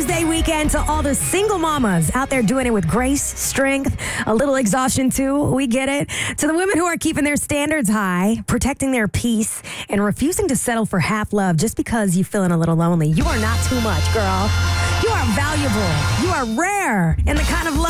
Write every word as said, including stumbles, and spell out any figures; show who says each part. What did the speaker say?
Speaker 1: Mother's Day weekend to all the single mamas out there doing it with grace, strength, a little exhaustion too. We get it. To the women who are keeping their standards high, protecting their peace, and refusing to settle for half love just because you're feeling a little lonely. You are not too much, girl. You are valuable. You are rare. And the kind of love